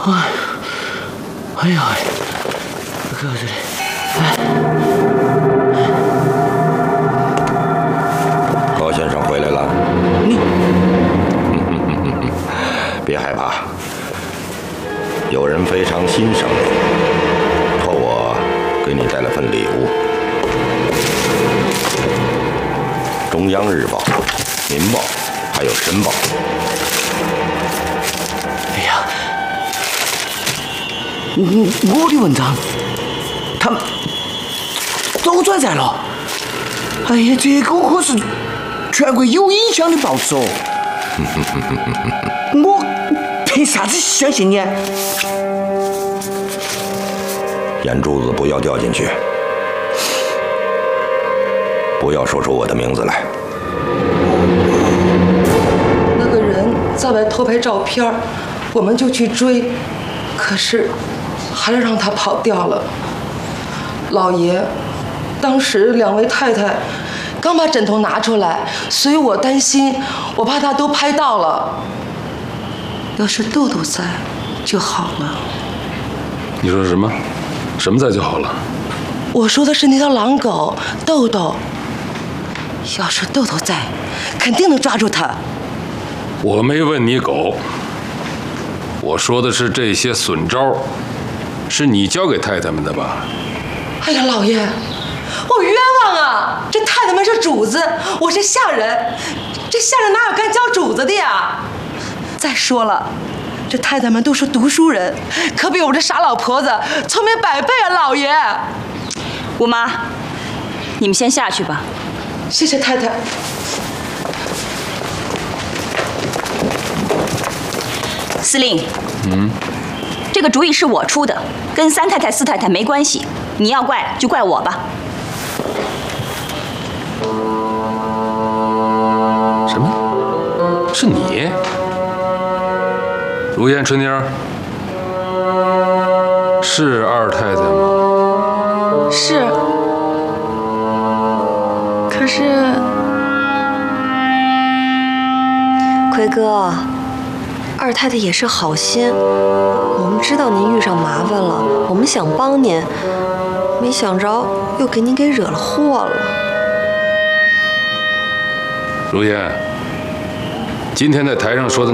哎呀，可是， 高先生回来了。 你， 别害怕，有人非常欣赏你，托我给你带了份礼物。中央日报、民报，还有申报。 哎呀，我的文章，他们都转载了。哎呀，这个可是全国有影响的报纸哦。我凭啥子相信你？ 眼珠子不要掉进去，不要说出我的名字来。 那个人在外偷拍照片，我们就去追，可是还是让他跑掉了。老爷，当时两位太太刚把枕头拿出来，所以我担心，我怕他都拍到了。要是豆豆在就好了。 你说什么？什么在就好了？ 我说的是那条狼狗豆豆。要是豆豆在，肯定能抓住他。 我没问你狗，我说的是这些损招，是你教给太太们的吧？ 哎呀，老爷，我冤枉啊！这太太们是主子，我是下人，这下人哪有敢教主子的呀？再说了，这太太们都是读书人，可比我这傻老婆子聪明100倍啊！老爷， 五妈，你们先下去吧。 谢谢太太。 司令，这个主意是我出的，跟3太太、4太太没关系。你要怪就怪我吧。 什么？是你？如烟、春妮儿，是2太太吗？ 是。可是， 奎哥，2太太也是好心，我们知道您遇上麻烦了，我们想帮您，没想着又给您给惹了祸了。 如烟，今天在台上说的